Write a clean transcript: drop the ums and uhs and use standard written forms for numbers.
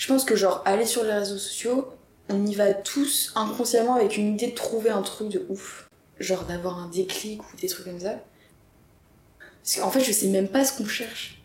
Je pense que genre aller sur les réseaux sociaux, on y va tous inconsciemment avec une idée de trouver un truc de ouf. Genre d'avoir un déclic ou des trucs comme ça. Parce qu'en fait je sais même pas ce qu'on cherche.